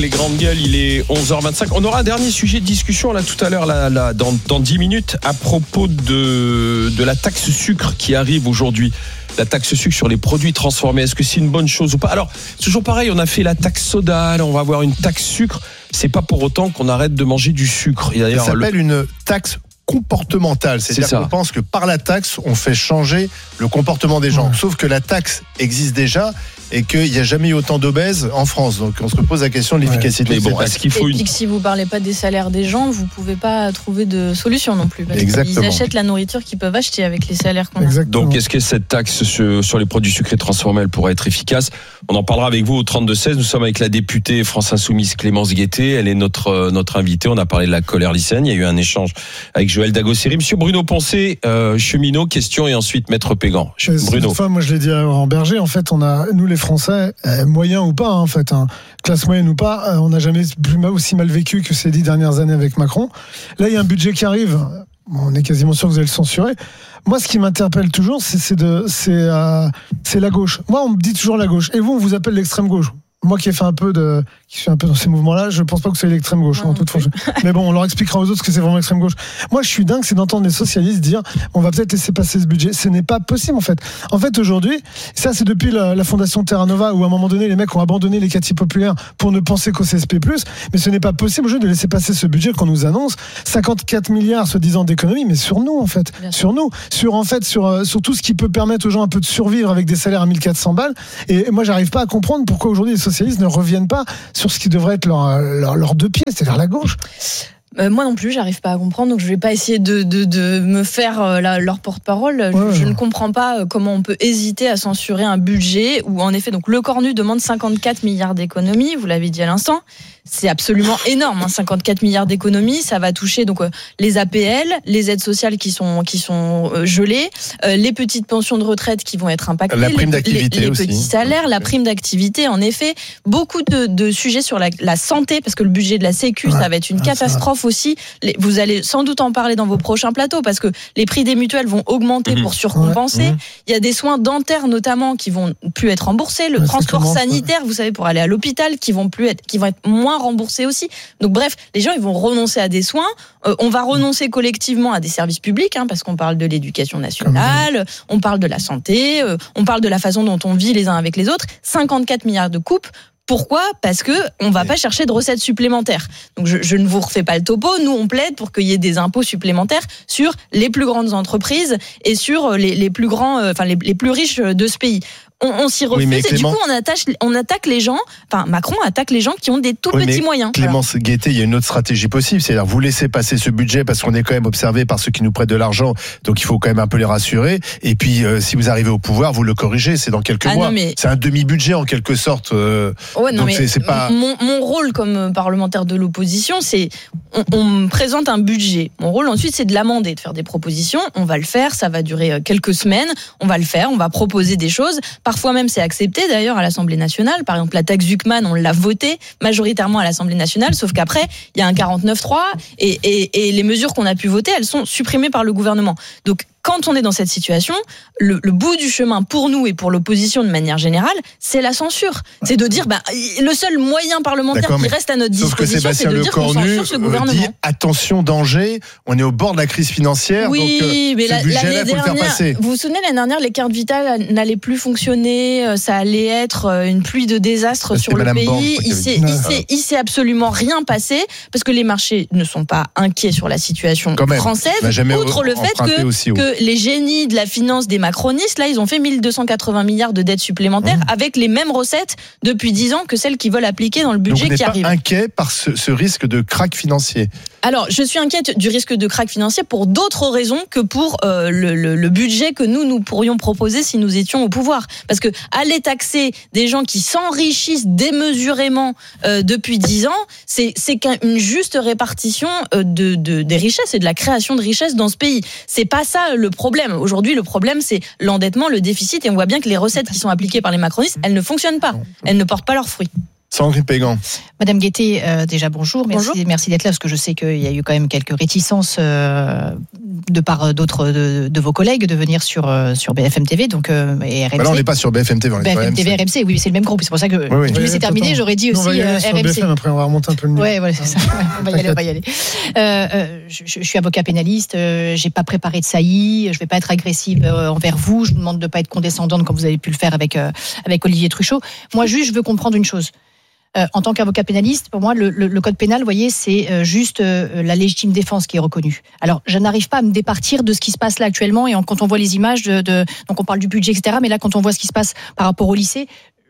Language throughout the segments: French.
Les grandes gueules, il est 11h25. On aura un dernier sujet de discussion là tout à l'heure, dans 10 minutes, à propos de la taxe sucre qui arrive aujourd'hui. La taxe sucre sur les produits transformés, est-ce que c'est une bonne chose ou pas? Alors, c'est toujours pareil, on a fait la taxe soda, là, on va avoir une taxe sucre. C'est pas pour autant qu'on arrête de manger du sucre. Ça s'appelle une taxe comportementale, c'est-à-dire qu'on pense que par la taxe, on fait changer le comportement des gens. Sauf que la taxe existe déjà et qu'il n'y a jamais eu autant d'obèses en France. Donc on se pose la question de l'efficacité. Mais bon, est-ce qu'il faut et puis que si vous ne parlez pas des salaires des gens, vous ne pouvez pas trouver de solution non plus. Parce Exactement. qu'ils achètent la nourriture qu'ils peuvent acheter avec les salaires qu'on a. Exactement. Donc, est-ce que cette taxe sur les produits sucrés transformés, elle pourrait être efficace? On en parlera avec vous au 32-16. Nous sommes avec la députée France Insoumise Clémence Guettet. Elle est notre invitée. On a parlé de la colère lycéenne. Il y a eu un échange avec Joël Dagosseri. Monsieur Bruno Poncet, cheminot, question et ensuite Maître Pégan. Bruno. Moi, je l'ai dit en Berger. En fait, on a, nous les Français, moyens ou pas, en fait, classe moyenne ou pas, on n'a jamais aussi mal vécu que ces 10 dernières années avec Macron. Là, il y a un budget qui arrive. On est quasiment sûr que vous allez le censurer. Moi, ce qui m'interpelle toujours, c'est la gauche. Moi, on me dit toujours la gauche. Et vous, on vous appelle l'extrême gauche. Moi qui suis un peu dans ces mouvements-là, je pense pas que c'est l'extrême gauche, en toute franchise. Mais bon, on leur expliquera aux autres que c'est vraiment l'extrême gauche. Moi, je suis dingue, c'est d'entendre les socialistes dire, on va peut-être laisser passer ce budget. Ce n'est pas possible, en fait. En fait, aujourd'hui, ça, c'est depuis la fondation Terra Nova, où à un moment donné, les mecs ont abandonné les quartiers populaires pour ne penser qu'au CSP+. Mais ce n'est pas possible aujourd'hui de laisser passer ce budget qu'on nous annonce. 54 milliards, se disant d'économie, mais sur nous, en fait. Sur nous. Sur tout ce qui peut permettre aux gens un peu de survivre avec des salaires à 1400 balles. Et moi, j'arrive pas à comprendre pourquoi aujourd'hui les socialistes ne reviennent pas sur ce qui devrait être leur deux pieds, c'est-à-dire la gauche. Moi non plus, j'arrive pas à comprendre, donc je vais pas essayer de me faire leur porte-parole. Je ne comprends pas comment on peut hésiter à censurer un budget où, en effet, donc le Cornu demande 54 milliards d'économies, vous l'avez dit à l'instant. C'est absolument énorme, 54 milliards d'économies. Ça va toucher donc les APL, les aides sociales qui sont gelées, les petites pensions de retraite qui vont être impactées, la prime d'activité les aussi. petits salaires, la prime d'activité. En effet, beaucoup de sujets sur la santé, parce que le budget de la Sécu, ça va être une catastrophe aussi. Vous allez sans doute en parler dans vos prochains plateaux, parce que les prix des mutuelles vont augmenter pour surcompenser. Il y a des soins dentaires notamment qui vont plus être remboursés, le transport sanitaire, vous savez, pour aller à l'hôpital, qui vont être moins remboursés aussi. Donc bref, les gens ils vont renoncer à des soins. On va renoncer collectivement à des services publics, parce qu'on parle de l'éducation nationale, on parle de la santé, on parle de la façon dont on vit les uns avec les autres. 54 milliards de coupes. Pourquoi ? Parce que on va pas chercher de recettes supplémentaires. Donc je ne vous refais pas le topo. Nous on plaide pour qu'il y ait des impôts supplémentaires sur les plus grandes entreprises et sur les plus grands, les plus riches de ce pays. On s'y refuse et du coup on attaque les gens. Enfin, Macron attaque les gens qui ont des tout petits moyens. Clémence Guettet, il y a une autre stratégie possible, c'est-à-dire vous laissez passer ce budget parce qu'on est quand même observé par ceux qui nous prêtent de l'argent, donc il faut quand même un peu les rassurer. Et puis si vous arrivez au pouvoir, vous le corrigez. C'est dans quelques mois. C'est un demi-budget en quelque sorte. C'est pas. Mon rôle comme parlementaire de l'opposition, c'est on me présente un budget. Mon rôle ensuite, c'est de l'amender, de faire des propositions. On va le faire. Ça va durer quelques semaines. On va le faire. On va proposer des choses. Parfois même, c'est accepté d'ailleurs à l'Assemblée nationale. Par exemple, la taxe Zuckman, on l'a votée majoritairement à l'Assemblée nationale, sauf qu'après, il y a un 49.3 et les mesures qu'on a pu voter, elles sont supprimées par le gouvernement. Donc, quand on est dans cette situation, le bout du chemin pour nous et pour l'opposition de manière générale, c'est la censure. C'est de dire, le seul moyen parlementaire qui reste à notre disposition, c'est de dire qu'on censure ce gouvernement. Dit, attention, danger, on est au bord de la crise financière, oui, donc mais ce budget-là, il faut le faire passer. Vous vous souvenez, l'année dernière, les cartes vitales n'allaient plus fonctionner, ça allait être une pluie de désastres sur le pays. Il s'est absolument rien passé, parce que les marchés ne sont pas inquiets sur la situation française, outre le fait que les génies de la finance des macronistes, là, ils ont fait 1280 milliards de dettes supplémentaires avec les mêmes recettes depuis 10 ans que celles qu'ils veulent appliquer dans le budget qui arrive. Donc, vous n'êtes pas inquiet par ce risque de krach financier ? Alors, je suis inquiète du risque de krach financier pour d'autres raisons que pour le budget que nous pourrions proposer si nous étions au pouvoir. Parce que aller taxer des gens qui s'enrichissent démesurément depuis 10 ans, c'est qu'une juste répartition des richesses et de la création de richesses dans ce pays. C'est pas ça le problème. Aujourd'hui, le problème, c'est l'endettement, le déficit, et on voit bien que les recettes qui sont appliquées par les macronistes, elles ne fonctionnent pas. Elles ne portent pas leurs fruits. Sandrine Pégan. Madame Guettet, déjà bonjour. Merci d'être là, parce que je sais qu'il y a eu quand même quelques réticences de par d'autres de vos collègues de venir sur BFM TV, donc et RMC. Là, on n'est pas sur BFM TV, on est sur BFM TV, RMC, oui, c'est le même groupe. C'est pour ça que je me laissais terminer. J'aurais dit aussi RMC. BFM, après, on va remonter un peu le niveau. Ouais, c'est ça. On va y aller. Je suis avocat pénaliste. J'ai pas préparé de saillie. Je vais pas être agressive envers vous. Je vous demande de pas être condescendante comme vous avez pu le faire avec Olivier Truchot. Moi, juste, je veux comprendre une chose. En tant qu'avocat pénaliste, pour moi, le code pénal, vous voyez, c'est juste la légitime défense qui est reconnue. Alors, je n'arrive pas à me départir de ce qui se passe là actuellement, et quand on voit les images donc on parle du budget, etc. Mais là, quand on voit ce qui se passe par rapport au lycée,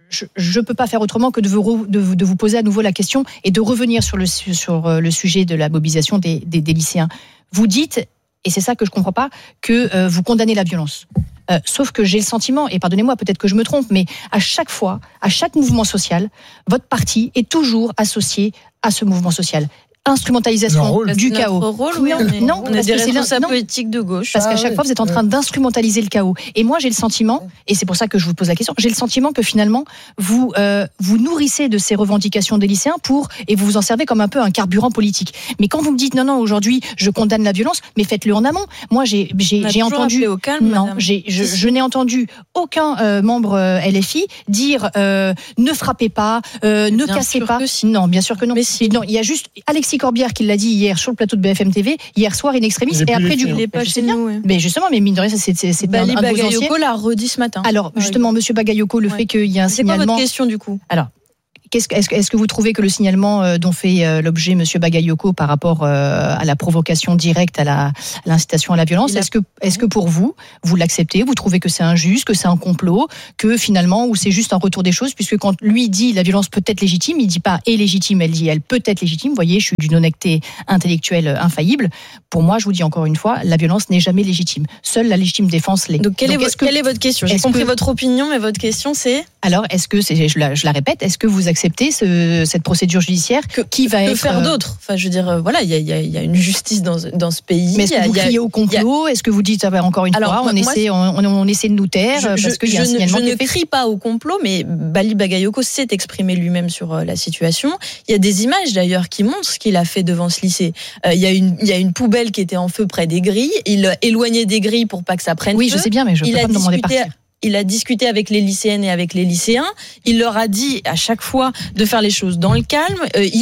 je peux pas faire autrement que de vous poser à nouveau la question et de revenir sur le sujet de la mobilisation des lycéens. Vous dites, et c'est ça que je comprends pas, que vous condamnez la violence. Sauf que j'ai le sentiment, et pardonnez-moi, peut-être que je me trompe, mais à chaque fois, à chaque mouvement social, votre parti est toujours associé à ce mouvement social. Instrumentalisation du chaos. Rôle, oui, non, on est des responsables politiques de gauche. Parce qu'à chaque fois, vous êtes en train d'instrumentaliser le chaos. Et moi, j'ai le sentiment, et c'est pour ça que je vous pose la question, j'ai le sentiment que finalement, vous nourrissez de ces revendications des lycéens et vous vous en servez comme un peu un carburant politique. Mais quand vous me dites non, aujourd'hui, je condamne la violence, mais faites-le en amont. Moi, j'ai entendu au calme, non, je n'ai entendu aucun membre LFI dire ne frappez pas, ne cassez pas. Non, bien sûr que non. Mais si. Non, il y a juste Alexis Corbière qui l'a dit hier sur le plateau de BFM TV, hier soir in extremis, et après du coup. Mais justement, mais mine de rien, c'est Bali Bagayoko l'a redit ce matin. Alors, justement, monsieur Bagayoko, le fait qu'il y a un signalement. C'est quoi votre question du coup? Alors, est-ce que vous trouvez que le signalement dont fait l'objet monsieur Bagayoko par rapport à la provocation directe, à l'incitation à la violence, est-ce que pour vous l'acceptez, vous trouvez que c'est injuste, que c'est un complot, que finalement, ou c'est juste un retour des choses, puisque quand lui dit la violence peut être légitime, il dit pas est légitime, elle dit elle peut être légitime. Vous voyez, je suis d'une honnêteté intellectuelle infaillible. Pour moi, je vous dis encore une fois, la violence n'est jamais légitime. Seule la légitime défense l'est. Donc quelle est votre question? J'ai compris votre opinion, mais votre question c'est? Alors, est-ce que je la répète, est-ce que vous acceptez cette procédure judiciaire qui va être faire d'autres? Enfin, je veux dire, voilà, il y a une justice dans ce pays. Mais est-ce que vous criez au complot? Est-ce que vous dites encore une fois, on essaie de nous taire parce qu'il y a un signalement? Je ne crie pas au complot, mais Bali Bagayoko s'est exprimé lui-même sur la situation. Il y a des images d'ailleurs qui montrent ce qu'il a fait devant ce lycée. Il y a une poubelle qui était en feu près des grilles. Il éloignait des grilles pour pas que ça prenne feu. Oui, je sais bien, mais je peux pas me demander de partir. Il a discuté avec les lycéennes et avec les lycéens. Il leur a dit à chaque fois de faire les choses dans le calme.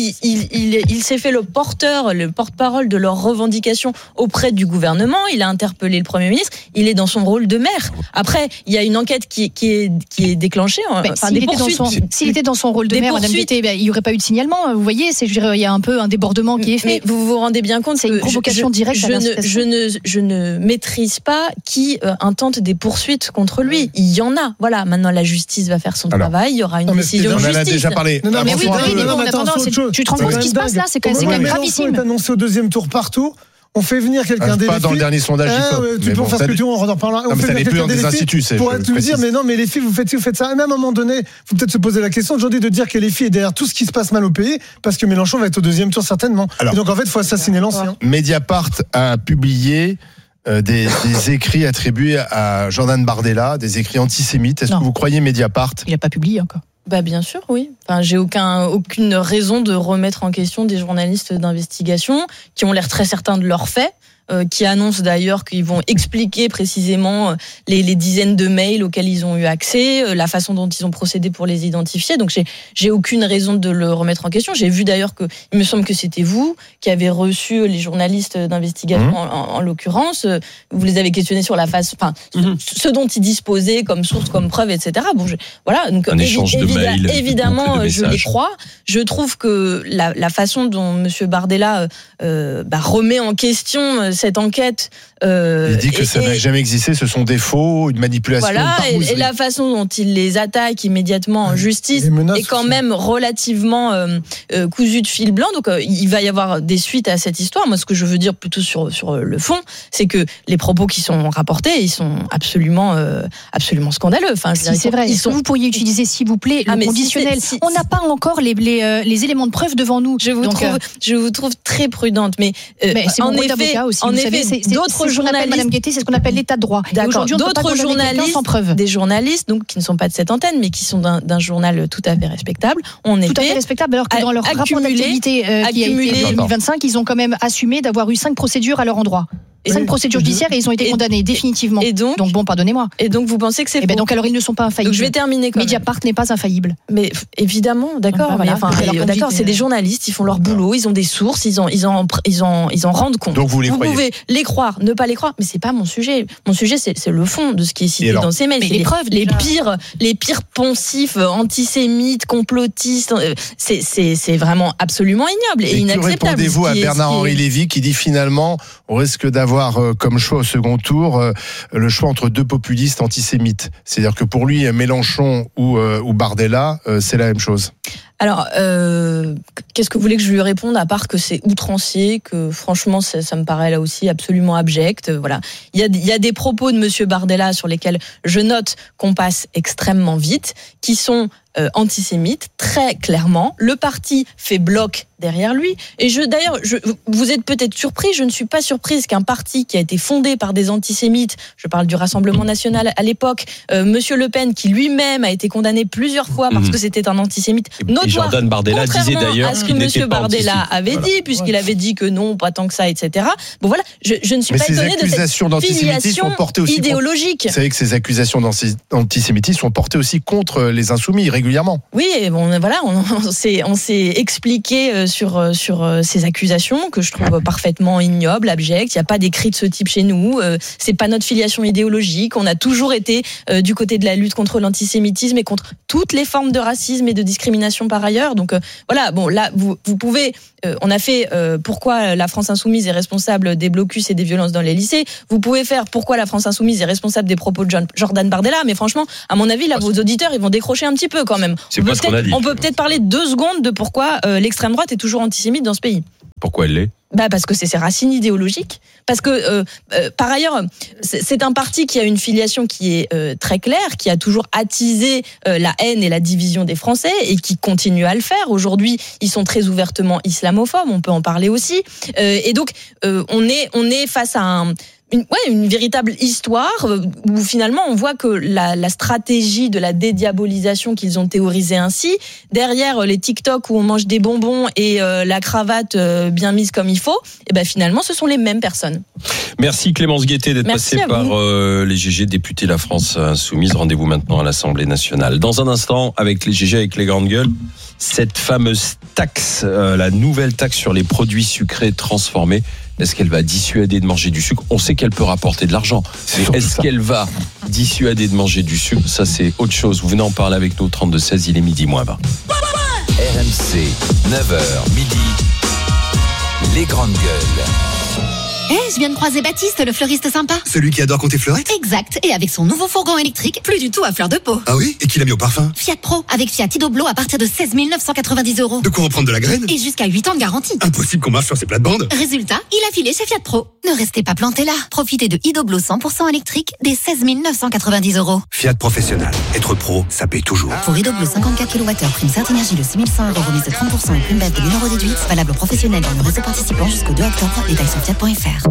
Il s'est fait le porte-parole de leurs revendications auprès du gouvernement. Il a interpellé le Premier ministre. Il est dans son rôle de maire. Après, il y a une enquête qui est déclenchée. S'il était dans son rôle de maire, Madame Guettet, il n'y aurait pas eu de signalement. Vous voyez, il y a un peu un débordement qui est fait. Mais vous vous rendez bien compte, c'est une provocation directe. Je ne maîtrise pas qui intente des poursuites contre lui. Il y en a. Voilà, maintenant la justice va faire son travail. Il y aura une décision de justice. On en a déjà parlé. Non, mais oui, tu te rends compte ce qui se passe là? C'est quand même gravissime. Mélenchon est annoncé au deuxième tour partout. On fait venir quelqu'un des pas dans le dernier sondage. Tu peux faire ce que tu veux, on en reparlera. On fait venir quelqu'un des instituts. Pour te dire, mais non, mais les filles, vous faites ça. Même à un moment donné, il faut peut-être se poser la question aujourd'hui de dire que les filles est derrière tout ce qui se passe mal au pays, parce que Mélenchon va être au deuxième tour certainement. Et donc en fait, il faut assassiner l'ancien. Mediapart a publié des écrits attribués à Jordan Bardella, des écrits antisémites. Est-ce que vous croyez Mediapart? Il n'a pas publié encore. Bah bien sûr, oui. Enfin, j'ai aucune raison de remettre en question des journalistes d'investigation qui ont l'air très certains de leurs faits. Qui annoncent d'ailleurs qu'ils vont expliquer précisément les dizaines de mails auxquels ils ont eu accès, la façon dont ils ont procédé pour les identifier. Donc j'ai aucune raison de le remettre en question. J'ai vu d'ailleurs que il me semble que c'était vous qui avez reçu les journalistes d'investigation en l'occurrence. Vous les avez questionnés sur la face, enfin ce dont ils disposaient comme source, comme preuve, etc. Bon, voilà. Donc évidemment, je les crois. Je trouve que la façon dont Monsieur Bardella remet en question cette enquête. Il dit que ça n'a jamais existé, ce sont des faux, une manipulation. Voilà, et la façon dont il les attaque immédiatement en justice est quand même relativement cousue de fil blanc. Donc il va y avoir des suites à cette histoire. Moi, ce que je veux dire plutôt sur le fond, c'est que les propos qui sont rapportés, ils sont absolument scandaleux. Enfin, c'est vrai. Vous pourriez utiliser, s'il vous plaît, le conditionnel. On n'a pas encore les éléments de preuve devant nous. Je vous trouve très prudente, mais c'est mon rôle d'avocat aussi. En effet, d'autres journalistes, Madame Guettet, c'est ce qu'on appelle l'état de droit. Aujourd'hui, d'autres journalistes, sans preuve. Des journalistes, donc qui ne sont pas de cette antenne, mais qui sont d'un journal tout à fait respectable. Tout à fait respectable, alors que dans leur rapport d'activité qui a été 2025, ils ont quand même assumé d'avoir eu 5 procédures à leur endroit. 5 procédures judiciaires et ils ont été condamnés définitivement. Et donc bon, pardonnez-moi. Et donc vous pensez que c'est faux? Donc alors ils ne sont pas infaillibles. Donc je vais terminer. Mediapart n'est pas infaillible. Mais évidemment, d'accord. D'accord, c'est des journalistes, ils font leur boulot, ils ont des sources, ils en rendent compte. Donc vous pouvez les croire, ne pas les croire, mais c'est pas mon sujet. Mon sujet, c'est le fond de ce qui est cité dans ces mails. Les pires poncifs, antisémites, complotistes. C'est vraiment absolument ignoble et inacceptable. Que répondez-vous à Bernard-Henri Lévy qui dit finalement on risque d'avoir comme choix au second tour le choix entre deux populistes antisémites. C'est-à-dire que pour lui, Mélenchon ou Bardella, c'est la même chose. Alors, qu'est-ce que vous voulez que je lui réponde à part que c'est outrancier, que franchement ça me paraît là aussi absolument abject. Voilà, il y a des propos de Monsieur Bardella sur lesquels je note qu'on passe extrêmement vite, qui sont antisémites, très clairement. Le parti fait bloc derrière lui. Et vous êtes peut-être surpris, je ne suis pas surprise qu'un parti qui a été fondé par des antisémites, je parle du Rassemblement national à l'époque, Monsieur Le Pen, qui lui-même a été condamné plusieurs fois parce que c'était un antisémite notoire. Et Jordan Bardella disait d'ailleurs à ce que Monsieur Bardella avait dit, puisqu'il avait dit que non, pas tant que ça, etc. Bon voilà, je ne suis pas étonné de cette filiation idéologique. Vous savez que ces accusations d'antisémitisme sont portées aussi contre les insoumis régulièrement. Oui, bon voilà, on s'est expliqué sur ces accusations que je trouve parfaitement ignobles, abjectes. Il n'y a pas d'écrit de ce type chez nous. C'est pas notre filiation idéologique. On a toujours été du côté de la lutte contre l'antisémitisme et contre toutes les formes de racisme et de discrimination par ailleurs. Donc voilà, bon là vous pouvez. On a fait pourquoi la France insoumise est responsable des blocus et des violences dans les lycées. Vous pouvez faire pourquoi la France insoumise est responsable des propos de Jordan Bardella. Mais franchement, à mon avis, là, vos auditeurs, ils vont décrocher un petit peu quand même. On peut peut-être parler 2 secondes de pourquoi l'extrême droite est toujours antisémite dans ce pays. Pourquoi elle l'est ? Parce que c'est ses racines idéologiques. Parce que, par ailleurs, c'est un parti qui a une filiation qui est très claire, qui a toujours attisé la haine et la division des Français et qui continue à le faire. Aujourd'hui, ils sont très ouvertement islamophobes, on peut en parler aussi. Et donc, on est face à une véritable histoire où finalement on voit que la stratégie de la dédiabolisation qu'ils ont théorisée ainsi, derrière les TikTok où on mange des bonbons et la cravate bien mise comme il faut, et ben finalement ce sont les mêmes personnes. Merci Clémence Guettet d'être passée par les GG, députée La France Insoumise. Rendez-vous maintenant à l'Assemblée nationale. Dans un instant, avec les GG, avec les grandes gueules, cette fameuse taxe, la nouvelle taxe sur les produits sucrés transformés. Est-ce qu'elle va dissuader de manger du sucre ? On sait qu'elle peut rapporter de l'argent. Est-ce qu'elle va dissuader de manger du sucre ? Ça, c'est autre chose. Vous venez en parler avec nous au 32-16, il est 12:20. RMC, 9h, midi, les grandes gueules. Je viens de croiser Baptiste, le fleuriste sympa. Celui qui adore compter fleurettes ? Exact, et avec son nouveau fourgon électrique, plus du tout à fleur de peau. Ah oui ? Et qui l'a mis au parfum ? Fiat Pro, avec Fiat Idoblo à partir de 16 990 €. De quoi en prendre de la graine ? Et jusqu'à 8 ans de garantie. Impossible qu'on marche sur ces plates-bandes. Résultat, il a filé chez Fiat Pro. Ne restez pas plantés là. Profitez de Idoblo 100% électrique dès 16 990 €. Fiat Professionnel. Être pro, ça paye toujours. Pour Idoblo 54 kWh, prime Certinergie de 6 100 € remise de 30% et prime BEF de 1 € déduite. Valable aux professionnels dans le réseau participant jusqu'au 2 octobre. Détails sur fiat.fr.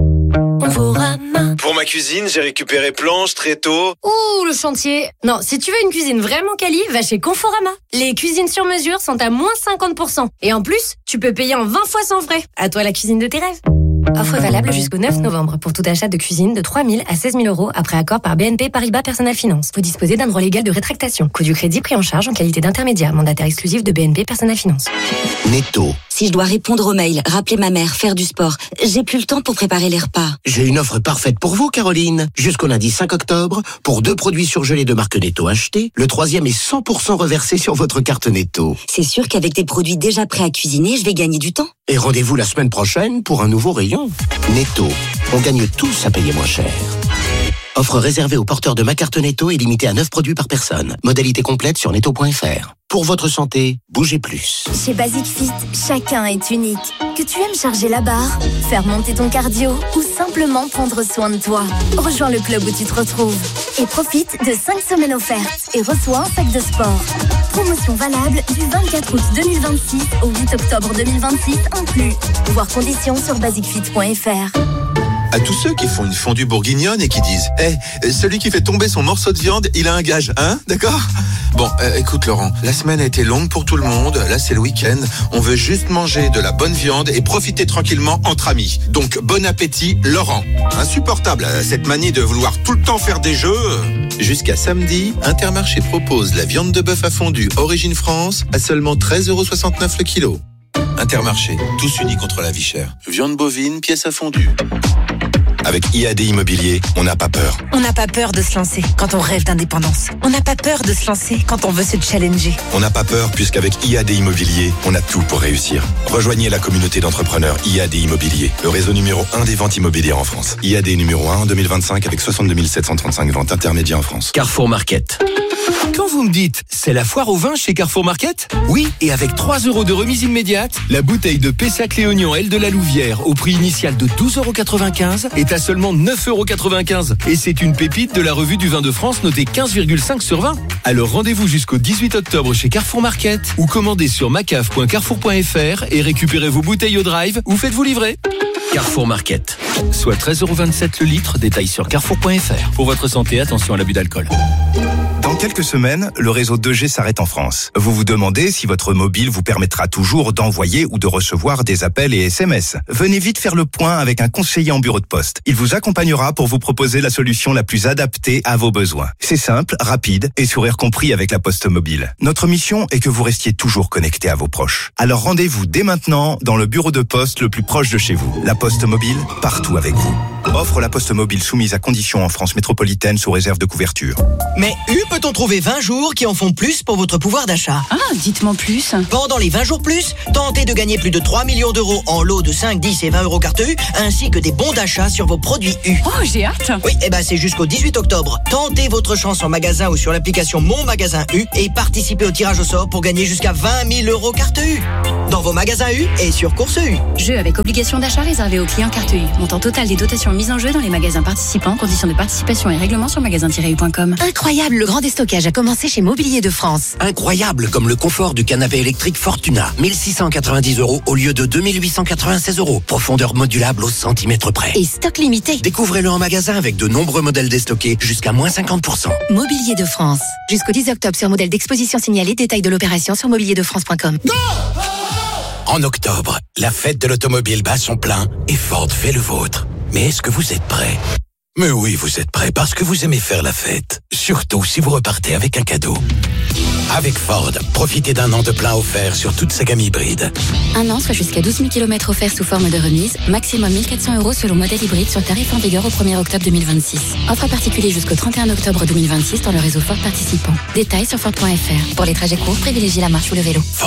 Pour ma cuisine, j'ai récupéré planches, tréteaux. Ouh, le chantier. Non, si tu veux une cuisine vraiment quali, va chez Conforama. Les cuisines sur mesure sont à moins 50%. Et en plus, tu peux payer en 20 fois sans frais. À toi la cuisine de tes rêves. Offre valable jusqu'au 9 novembre pour tout achat de cuisine de 3 000 à 16 000 € après accord par BNP Paribas Personal Finance. Vous disposez d'un droit légal de rétractation. Coût du crédit pris en charge en qualité d'intermédiaire. Mandataire exclusif de BNP Personal Finance. Netto. Si je dois répondre aux mails, rappeler ma mère, faire du sport, j'ai plus le temps pour préparer les repas. J'ai une offre parfaite pour vous, Caroline. Jusqu'au lundi 5 octobre, pour 2 produits surgelés de marque Netto achetés, le 3e est 100% reversé sur votre carte Netto. C'est sûr qu'avec des produits déjà prêts à cuisiner, je vais gagner du temps. Et rendez-vous la semaine prochaine pour un nouveau rayon. Netto, on gagne tous à payer moins cher. Offre réservée aux porteurs de ma carte Netto et limitée à 9 produits par personne. Modalité complète sur netto.fr. Pour votre santé, bougez plus. Chez Basic Fit, chacun est unique. Que tu aimes charger la barre, faire monter ton cardio ou simplement prendre soin de toi. Rejoins le club où tu te retrouves. Et profite de 5 semaines offertes et reçois un sac de sport. Promotion valable du 24 août 2026 au 8 octobre 2026 inclus. Voir conditions sur basicfit.fr. À tous ceux qui font une fondue bourguignonne et qui disent celui qui fait tomber son morceau de viande, il a un gage, hein? D'accord? Bon, écoute Laurent, la semaine a été longue pour tout le monde, là c'est le week-end, on veut juste manger de la bonne viande et profiter tranquillement entre amis. Donc bon appétit Laurent. Insupportable, cette manie de vouloir tout le temps faire des jeux. Jusqu'à samedi, Intermarché propose la viande de bœuf à fondue Origine France à seulement 13,69 € le kilo. Intermarché, tous unis contre la vie chère. Viande bovine, pièce à fondue. Avec IAD Immobilier, on n'a pas peur. On n'a pas peur de se lancer quand on rêve d'indépendance. On n'a pas peur de se lancer quand on veut se challenger. On n'a pas peur puisqu'avec IAD Immobilier, on a tout pour réussir. Rejoignez la communauté d'entrepreneurs IAD Immobilier, le réseau numéro 1 des ventes immobilières en France. IAD numéro 1 en 2025 avec 62 735 ventes intermédiaires en France. Carrefour Market. Quand vous me dites, c'est la foire au vin chez Carrefour Market? Oui, et avec 3 € de remise immédiate, la bouteille de Pessac Léognan L de la Louvière, au prix initial de 12,95 € est à seulement 9,95 €. Et c'est une pépite de la revue du vin de France notée 15,5 sur 20. Alors rendez-vous jusqu'au 18 octobre chez Carrefour Market ou commandez sur macaf.carrefour.fr et récupérez vos bouteilles au drive ou faites-vous livrer. Carrefour Market. Soit 13,27 € le litre, détail sur carrefour.fr. Pour votre santé, attention à l'abus d'alcool. Dans quelques semaines, le réseau 2G s'arrête en France. Vous vous demandez si votre mobile vous permettra toujours d'envoyer ou de recevoir des appels et SMS. Venez vite faire le point avec un conseiller en bureau de poste. Il vous accompagnera pour vous proposer la solution la plus adaptée à vos besoins. C'est simple, rapide et sourire compris avec la Poste Mobile. Notre mission est que vous restiez toujours connecté à vos proches. Alors rendez-vous dès maintenant dans le bureau de poste le plus proche de chez vous. La Poste Mobile, partout avec vous. Offre la Poste Mobile soumise à conditions en France métropolitaine sous réserve de couverture. Mais peut-on trouver 20 jours qui en font plus pour votre pouvoir d'achat? Ah, dites-moi plus. Pendant les 20 jours plus, tentez de gagner plus de 3 millions d'euros en lots de 5, 10 et 20 € carte U, ainsi que des bons d'achat sur vos produits U. Oh, j'ai hâte. Oui, c'est jusqu'au 18 octobre. Tentez votre chance en magasin ou sur l'application Mon Magasin U et participez au tirage au sort pour gagner jusqu'à 20 000 € carte U. Dans vos magasins U et sur Course U. Jeu avec obligation d'achat réservé aux clients carte U. Montant total des dotations mises en jeu dans les magasins participants. Conditions de participation et règlements sur magasin-u.com. Incroyable, le grand déstockage a commencé chez Mobilier de France. Incroyable, comme le confort du canapé électrique Fortuna. 1690 € au lieu de 2896 €. Profondeur modulable au centimètre près. Et stock limité. Découvrez-le en magasin avec de nombreux modèles déstockés jusqu'à moins 50%. Mobilier de France. Jusqu'au 10 octobre sur modèle d'exposition signalé. Détail de l'opération sur mobilierdefrance.com. En octobre, la fête de l'automobile bat son plein et Ford fait le vôtre. Mais est-ce que vous êtes prêts? Mais oui, vous êtes prêts parce que vous aimez faire la fête. Surtout si vous repartez avec un cadeau. Avec Ford, profitez d'un an de plein offert sur toute sa gamme hybride. Un an, soit jusqu'à 12 000 km offerts sous forme de remise. Maximum 1 400 € selon modèle hybride sur tarif en vigueur au 1er octobre 2026. Offre particulier jusqu'au 31 octobre 2026 dans le réseau Ford participant. Détails sur Ford.fr. Pour les trajets courts, privilégiez la marche ou le vélo. Ford.